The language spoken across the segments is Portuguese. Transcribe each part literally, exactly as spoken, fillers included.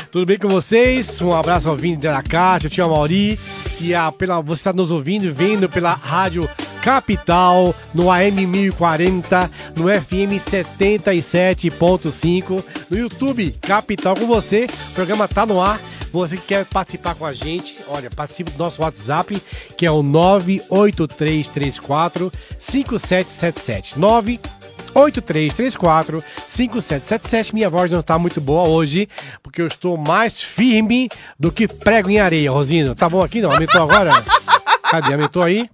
Tudo bem com vocês? Um abraço ao Vini da Cátia, o tio Amauri. E a, pela, você está nos ouvindo, vendo pela Rádio Capital, no A M mil e quarenta, no F M setenta e sete ponto cinco, no YouTube Capital com você. O programa tá no ar. Você que quer participar com a gente, olha, participe do nosso WhatsApp, que é o nove oito três três quatro cinco sete sete sete. nove oito três três quatro cinco sete sete sete. Minha voz não tá muito boa hoje, porque eu estou mais firme do que prego em areia, Rosino. Tá bom aqui? Não? Aumentou agora? Cadê? Aumentou aí?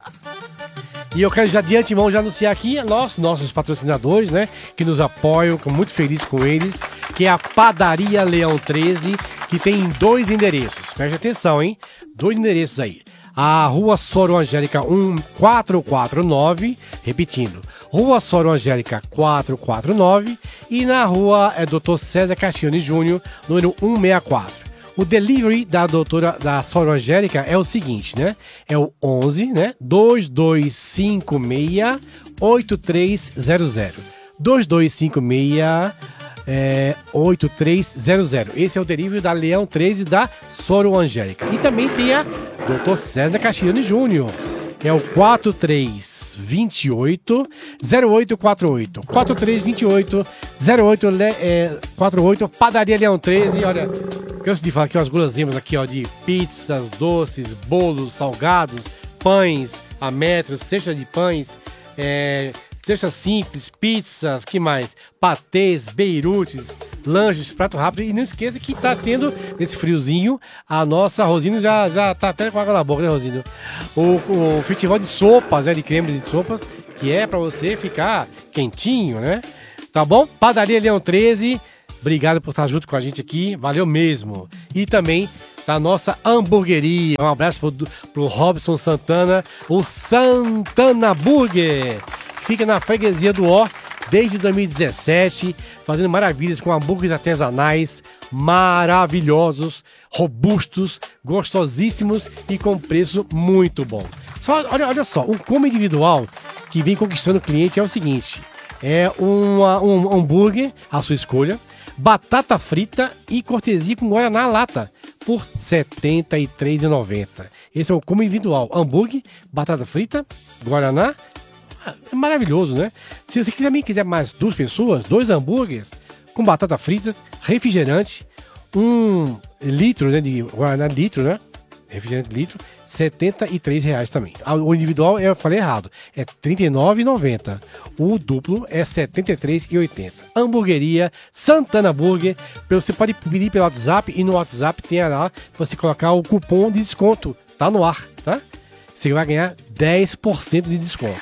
E eu quero já de antemão já anunciar aqui nossos, nossos patrocinadores, né? Que nos apoiam, fico muito feliz com eles. Que é a Padaria Leão treze, que tem dois endereços. Preste atenção, hein? Dois endereços aí. A Rua Soro Angélica quatrocentos e quarenta e nove, repetindo, Rua Soro Angélica quatrocentos e quarenta e nove e na Rua é doutor César Castiani Júnior, número cento e sessenta e quatro. O delivery da doutora da Soro Angélica é o seguinte, né? É o onze, né? dois dois cinco seis oito três zero zero. dois dois cinco seis é, oito três zero zero. Esse é o delivery da Leão treze da Soro Angélica. E também tem a doutor César Castiani Júnior. É o quatro três dois oito zero oito quatro oito. quatro três dois oito zero oito quatro oito. Padaria Leão treze. Olha, eu gosto de falar aqui umas guloseimas aqui, ó, de pizzas, doces, bolos, salgados, pães a metros, cesta de pães, é, cesta simples, pizzas, que mais? Patês, beirutes, lanches, prato rápido. E não esqueça que tá tendo, nesse friozinho, a nossa Rosino já, já tá até com água na boca, né, Rosino? O, o festival de sopas, né, de cremes e de sopas, que é pra você ficar quentinho, né? Tá bom? Padaria Leão treze. Obrigado por estar junto com a gente aqui, valeu mesmo. E também da nossa hamburgueria. Um abraço pro, pro Robson Santana, o Santana Burger, que fica na freguesia do Ó desde dois mil e dezessete, fazendo maravilhas com hambúrgueres artesanais maravilhosos, robustos, gostosíssimos e com preço muito bom. Só, olha, olha só, um combo individual que vem conquistando o cliente é o seguinte: é uma, um hambúrguer, à sua escolha, batata frita e cortesia com guaraná lata por setenta e três reais e noventa centavos. Esse é o combo individual: hambúrguer, batata frita, guaraná. É maravilhoso, né? Se você também quiser mais duas pessoas, dois hambúrgueres com batata frita, refrigerante, um litro, né, de guaraná litro, né? Refrigerante litro, setenta e três reais também. O individual, eu falei errado, é trinta e nove reais e noventa centavos. O duplo é setenta e três reais e oitenta centavos. Hamburgueria Santana Burger. Você pode pedir pelo WhatsApp e no WhatsApp tem lá você colocar o cupom de desconto. Tá no ar, tá? Você vai ganhar dez por cento de desconto.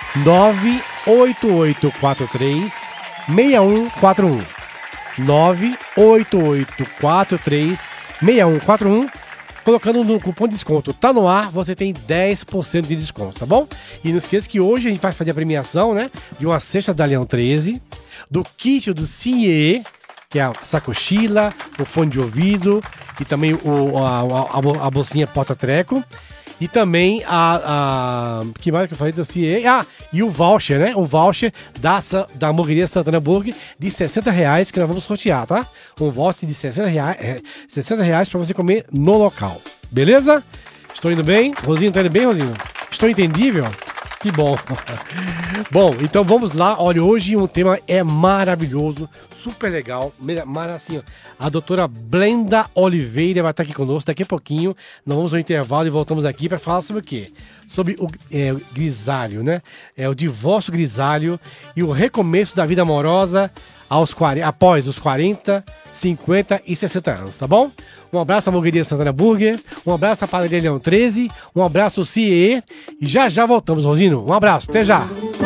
nove oito oito quatro três seis um quatro um. nove oito oito quatro três seis um quatro um. Colocando no cupom de desconto Tá No Ar, você tem dez por cento de desconto, tá bom? E não esqueça que hoje a gente vai fazer a premiação, né? De uma cesta da Leão treze, do kit do Cine, que é a sacochila, o fone de ouvido e também o, a, a, a bolsinha porta-treco. E também a, a... que mais que eu falei do C I E? Ah, e o voucher, né? O voucher da, da hamburgueria Santana Burger de sessenta reais que nós vamos sortear, tá? Um voucher de sessenta reais, é, sessenta reais pra você comer no local. Beleza? Estou indo bem? Rosinho, tá indo bem, Rosinho? Estou entendível? Que bom. Bom, então vamos lá. Olha, hoje o tema é maravilhoso, super legal. Mar, assim, a doutora Blenda Oliveira vai estar aqui conosco daqui a pouquinho. Nós vamos ao intervalo e voltamos aqui para falar sobre o quê? Sobre o é, grisalho, né? É o divórcio grisalho e o recomeço da vida amorosa aos quarenta, após os quarenta, cinquenta e sessenta anos, tá bom? Um abraço à hamburgueria Santana Burger, um abraço à Padaria Leão treze, um abraço ao C I E e já já voltamos, Rosino. Um abraço, até já!